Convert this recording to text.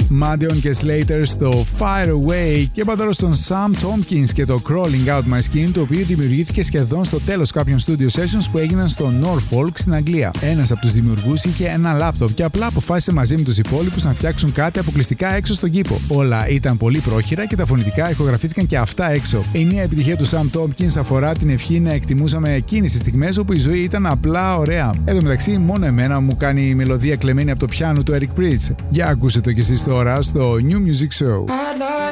Madeon και Slater στο Fire Away και είπα τώρα στον Sam Tompkins και το Crawling Out My Skin, το οποίο δημιουργήθηκε σχεδόν στο τέλος κάποιων studio sessions που έγιναν στο Norfolk στην Αγγλία. Ένας από τους δημιουργούς είχε ένα λάπτοπ και απλά αποφάσισε μαζί με τους υπόλοιπους να φτιάξουν κάτι αποκλειστικά έξω στον κήπο. Όλα ήταν πολύ πρόχειρα και τα φωνητικά ηχογραφήθηκαν και αυτά έξω. Η νέα επιτυχία του Sam Tompkins αφορά την ευχή να εκτιμούσαμε εκείνες τις στιγμές όπου η ζωή ήταν απλά ωραία. Εδώ μεταξύ, μόνο εμένα μου κάνει η μελωδία κλεμμένη από το πιάνο του Eric Prydz. Για ακούσε το κι εσείς τώρα στο New Music Show.